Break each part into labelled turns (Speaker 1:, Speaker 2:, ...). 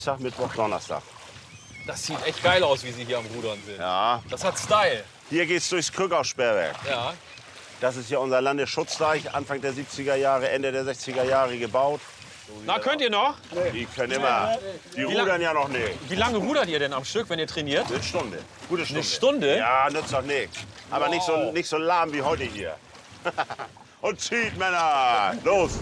Speaker 1: Dienstag, Mittwoch, Donnerstag.
Speaker 2: Das sieht echt geil aus, wie Sie hier am Rudern sind.
Speaker 1: Ja.
Speaker 2: Das hat Style.
Speaker 1: Hier geht's durchs Krückau-Sperrwerk.
Speaker 2: Ja.
Speaker 1: Das ist ja unser Landesschutzdeich, Anfang der 70er Jahre, Ende der 60er Jahre gebaut.
Speaker 2: Na, könnt ihr noch?
Speaker 1: Die können immer. Die rudern ja noch nicht.
Speaker 2: Wie lange rudert ihr denn am Stück, wenn ihr trainiert?
Speaker 1: Eine Stunde. Gute Stunde.
Speaker 2: Eine Stunde?
Speaker 1: Ja, nützt doch nichts. Aber nicht so lahm wie heute hier. Und zieht, Männer! Los!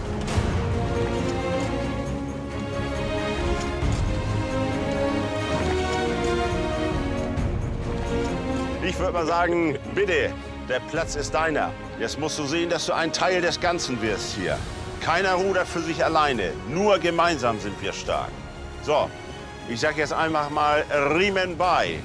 Speaker 1: Ich würde mal sagen, bitte, der Platz ist deiner. Jetzt musst du sehen, dass du ein Teil des Ganzen wirst hier. Keiner rudert für sich alleine. Nur gemeinsam sind wir stark. So, ich sag jetzt einfach mal Riemen bei.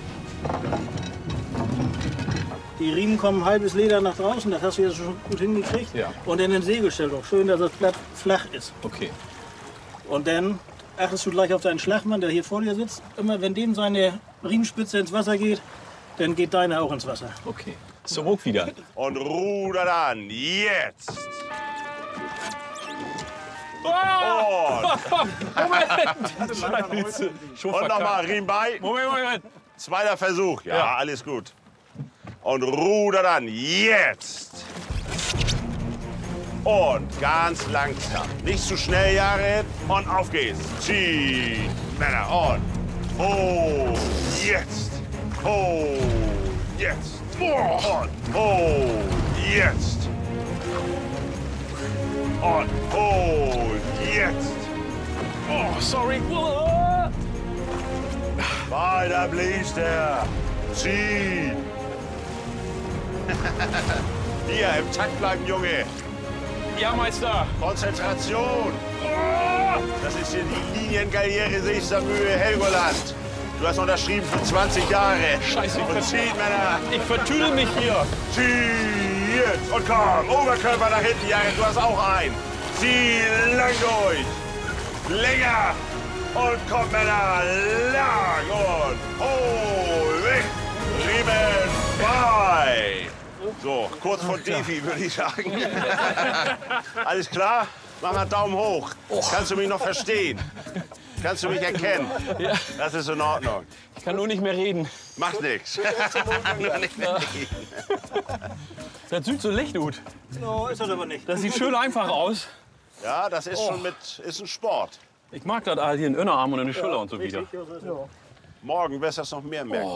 Speaker 3: Die Riemen kommen halbes Leder nach draußen, das hast du jetzt schon gut hingekriegt.
Speaker 2: Ja.
Speaker 3: Und in den Segelstell doch schön, dass das Blatt flach ist.
Speaker 2: Okay.
Speaker 3: Und dann achtest du gleich auf deinen Schlagmann, der hier vor dir sitzt. Immer wenn dem seine Riemenspitze ins Wasser geht, dann geht deine auch ins Wasser.
Speaker 2: Okay. Zurück wieder.
Speaker 1: Und rudert an, jetzt!
Speaker 2: Moment! Scheiße. Schon
Speaker 1: Und nochmal,
Speaker 2: verkackt.
Speaker 1: Riemen bei.
Speaker 2: Moment.
Speaker 1: Zweiter Versuch. Ja,
Speaker 2: Ja.
Speaker 1: alles gut. Und rudert an, jetzt! Und ganz langsam. Nicht zu schnell, Jared. Und auf geht's. Zieh, Männer, und. Oh, jetzt. Oh, jetzt. Und oh, jetzt. Und oh, jetzt.
Speaker 2: Oh, sorry.
Speaker 1: Weiter bläst er. Zieh. Hier, im Takt bleiben, Junge.
Speaker 2: Ja, Meister.
Speaker 1: Konzentration. Das ist hier die Linienkarriere Seester Mühe Helgoland. Du hast unterschrieben für 20 Jahre.
Speaker 2: Scheiße,
Speaker 1: Und zieht, Männer.
Speaker 2: ich vertüdel mich hier.
Speaker 1: Zieh jetzt. Und komm, Oberkörper nach hinten, Jared. Du hast auch einen. Zieh lang durch. Länger. Und komm, Männer. Lang. Und oh, weg. Riemen bei. So, kurz vor Defi, würde ich sagen. Alles klar? Mach mal Daumen hoch. Kannst du mich noch verstehen? Kannst du mich erkennen?
Speaker 2: Ja.
Speaker 1: Das ist in Ordnung.
Speaker 2: Ich kann nur nicht mehr reden.
Speaker 1: Macht nichts. Nur nicht mehr reden.
Speaker 2: Das sieht so leicht gut.
Speaker 3: No, ist das aber nicht.
Speaker 2: Das sieht schön einfach aus.
Speaker 1: Ja, das ist schon ist ein Sport.
Speaker 2: Ich mag das all hier in Innerarm und in die Schulter und so wieder.
Speaker 1: Morgen wirst du das noch mehr merken.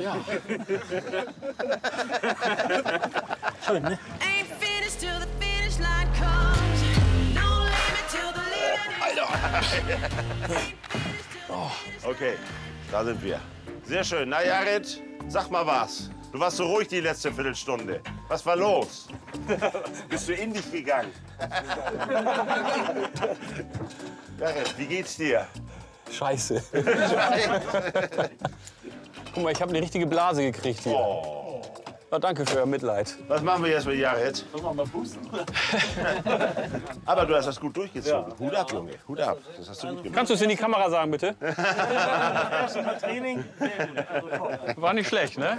Speaker 3: Schön, ne?
Speaker 4: Ain't finished till the finish line comes. No limit till the limit.
Speaker 1: Okay, da sind wir. Sehr schön. Na, Jared, sag mal was. Du warst so ruhig die letzte Viertelstunde. Was war los? Bist du in dich gegangen? Jared, wie geht's dir?
Speaker 2: Scheiße. Guck mal, ich habe eine richtige Blase gekriegt hier.
Speaker 1: Oh.
Speaker 2: Ja, danke für euer Mitleid.
Speaker 1: Was machen wir jetzt mit Jared? Aber du hast das gut durchgezogen. Hut ab, Junge. Hut ab. Das hast du gut gemacht.
Speaker 2: Kannst du es in die Kamera sagen, bitte?
Speaker 3: Training.
Speaker 2: War nicht schlecht, ne?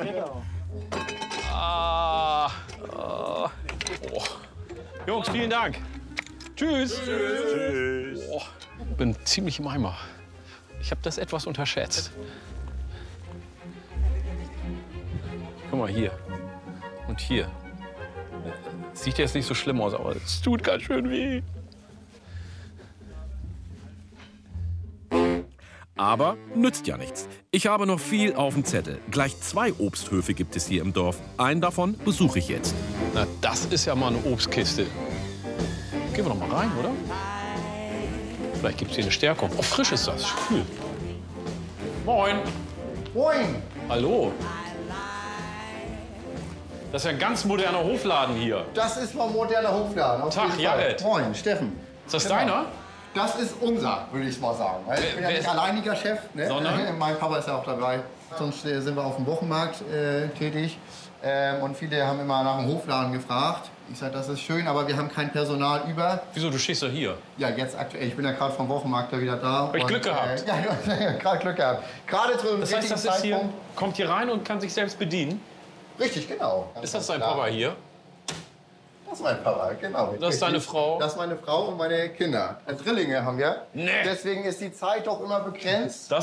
Speaker 2: Ah. Oh. Jungs, vielen Dank. Tschüss.
Speaker 1: Tschüss.
Speaker 2: Oh, bin ziemlich im Eimer. Ich habe das etwas unterschätzt. Guck mal, hier. Und hier. Sieht jetzt nicht so schlimm aus, aber es tut ganz schön weh.
Speaker 5: Aber nützt ja nichts. Ich habe noch viel auf dem Zettel. Gleich 2 Obsthöfe gibt es hier im Dorf. Einen davon besuche ich jetzt.
Speaker 2: Na, das ist ja mal eine Obstkiste. Gehen wir doch mal rein, oder? Vielleicht gibt es hier eine Stärkung. Oh, frisch ist das. Cool. Moin.
Speaker 6: Moin!
Speaker 2: Hallo. Das ist ja ein ganz moderner Hofladen hier.
Speaker 6: Das ist mal ein moderner Hofladen. Auf
Speaker 2: Tag,
Speaker 6: jeden Fall.
Speaker 2: Jared.
Speaker 6: Moin, Steffen.
Speaker 2: Ist das
Speaker 6: Genau.
Speaker 2: deiner?
Speaker 6: Das ist unser, würde ich mal sagen. Weil ich bin ja
Speaker 2: wer
Speaker 6: nicht
Speaker 2: ist-
Speaker 6: alleiniger Chef. Ne?
Speaker 2: Sondern?
Speaker 6: Mein Papa ist ja auch dabei. Sonst sind wir auf dem Wochenmarkt tätig. Und viele haben immer nach dem Hofladen gefragt. Ich sage, das ist schön, aber wir haben kein Personal über.
Speaker 2: Wieso, du stehst doch hier?
Speaker 6: Ja, jetzt aktuell. Ich bin ja gerade vom Wochenmarkt da wieder da.
Speaker 2: Hab ich Glück gehabt.
Speaker 6: Ja, gerade Glück gehabt. Gerade zum
Speaker 2: Das heißt,
Speaker 6: richtigen
Speaker 2: das ist hier,
Speaker 6: Zeitpunkt.
Speaker 2: kommt hier rein und kann sich selbst bedienen?
Speaker 6: Richtig, genau. Ganz,
Speaker 2: Ist das
Speaker 6: ganz
Speaker 2: dein
Speaker 6: klar.
Speaker 2: Papa hier?
Speaker 6: Das ist mein Papa, genau.
Speaker 2: Das ist deine Frau?
Speaker 6: Das ist meine Frau und meine Kinder. Drillinge haben wir.
Speaker 2: Nee.
Speaker 6: Deswegen ist die Zeit doch immer begrenzt.